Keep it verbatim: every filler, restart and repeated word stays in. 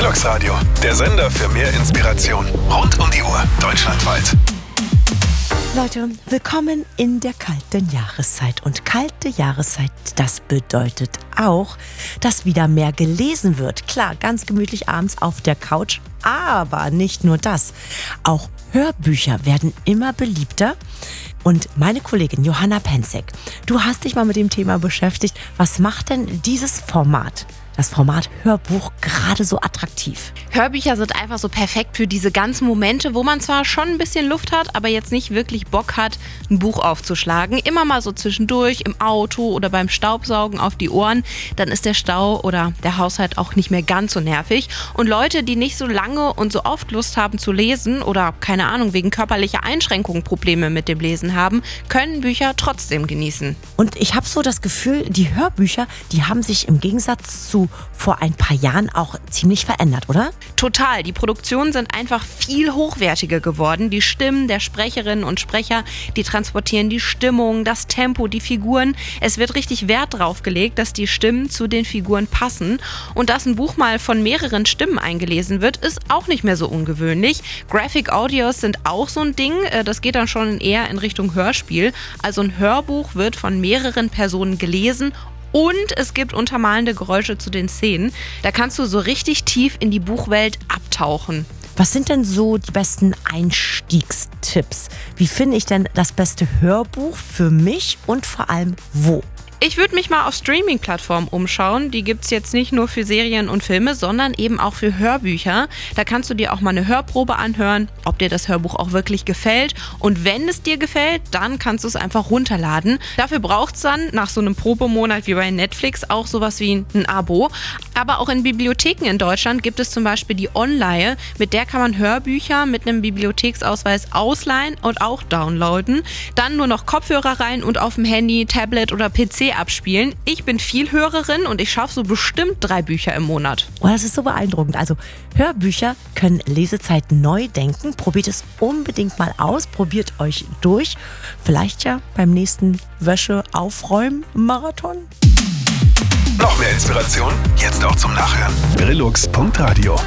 Brilux Radio, der Sender für mehr Inspiration. Rund um die Uhr, deutschlandweit. Leute, willkommen in der kalten Jahreszeit. Und kalte Jahreszeit, das bedeutet auch, dass wieder mehr gelesen wird. Klar, ganz gemütlich abends auf der Couch, aber nicht nur das. Auch Hörbücher werden immer beliebter. Und meine Kollegin Johanna Penzek, du hast dich mal mit dem Thema beschäftigt. Was macht denn dieses Format, das Format Hörbuch, gerade so attraktiv? Hörbücher sind einfach so perfekt für diese ganzen Momente, wo man zwar schon ein bisschen Luft hat, aber jetzt nicht wirklich Bock hat, ein Buch aufzuschlagen. Immer mal so zwischendurch im Auto oder beim Staubsaugen auf die Ohren. Dann ist der Stau oder der Haushalt auch nicht mehr ganz so nervig. Und Leute, die nicht so lange und so oft Lust haben zu lesen oder, keine Ahnung, wegen körperlicher Einschränkungen Probleme mit dem Lesen haben, können Bücher trotzdem genießen. Und ich habe so das Gefühl, die Hörbücher, die haben sich im Gegensatz zu vor ein paar Jahren auch ziemlich verändert, oder? Total. Die Produktionen sind einfach viel hochwertiger geworden. Die Stimmen der Sprecherinnen und Sprecher, die transportieren die Stimmung, das Tempo, die Figuren. Es wird richtig Wert drauf gelegt, dass die Stimmen zu den Figuren passen. Und dass ein Buch mal von mehreren Stimmen eingelesen wird, ist auch nicht mehr so ungewöhnlich. Graphic Audios sind auch so ein Ding. Das geht dann schon eher in Richtung Hörspiel. Also ein Hörbuch wird von mehreren Personen gelesen. Und es gibt untermalende Geräusche zu den Szenen. Da kannst du so richtig tief in die Buchwelt abtauchen. Was sind denn so die besten Einstiegstipps? Wie finde ich denn das beste Hörbuch für mich und vor allem wo? Ich würde mich mal auf Streaming-Plattformen umschauen. Die gibt's jetzt nicht nur für Serien und Filme, sondern eben auch für Hörbücher. Da kannst du dir auch mal eine Hörprobe anhören, ob dir das Hörbuch auch wirklich gefällt. Und wenn es dir gefällt, dann kannst du es einfach runterladen. Dafür braucht's dann nach so einem Probemonat wie bei Netflix auch sowas wie ein Abo. Aber auch in Bibliotheken in Deutschland gibt es zum Beispiel die Online. Mit der kann man Hörbücher mit einem Bibliotheksausweis ausleihen und auch downloaden. Dann nur noch Kopfhörer rein und auf dem Handy, Tablet oder P C abspielen. Ich bin Vielhörerin und ich schaffe so bestimmt drei Bücher im Monat. Oh, das ist so beeindruckend. Also Hörbücher können Lesezeit neu denken. Probiert es unbedingt mal aus. Probiert euch durch. Vielleicht ja beim nächsten Wäsche-Aufräumen-Marathon. Noch mehr Inspiration? Jetzt auch zum Nachhören. Brilux Punkt Radio